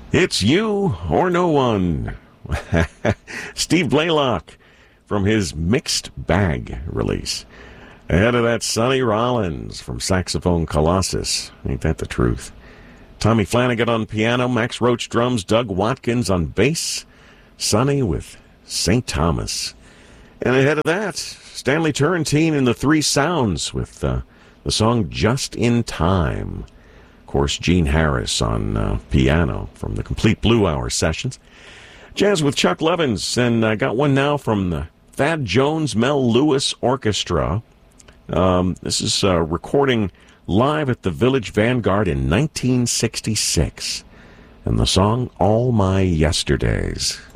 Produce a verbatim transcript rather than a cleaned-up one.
It's You or No One. Steve Blaylock from his Mixed Bag release. Ahead of that, Sonny Rollins from Saxophone Colossus. Ain't that the truth? Tommy Flanagan on piano, Max Roach drums, Doug Watkins on bass, Sonny with Saint Thomas. And ahead of that, Stanley Turrentine and the Three Sounds with uh, the song Just in Time. Of course, Gene Harris on uh, piano from the Complete Blue Hour sessions. Jazz with Chuck Levins, and I got one now from the Thad Jones Mel Lewis Orchestra. Um, this is a recording live at the Village Vanguard in nineteen sixty-six. And the song All My Yesterdays.